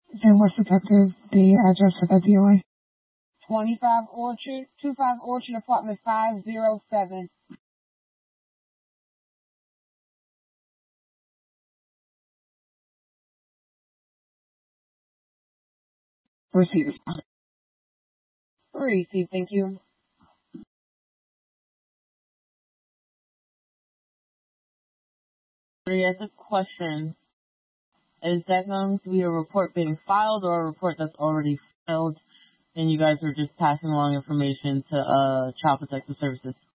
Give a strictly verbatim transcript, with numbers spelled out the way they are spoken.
And what's detective the address of that D O A? twenty-five Orchard, twenty-five Orchard, apartment five oh seven. Received. Received, thank you. Yes, a question. Is that going to be a report being filed or a report that's already filed and you guys are just passing along information to uh, Child Protective Services?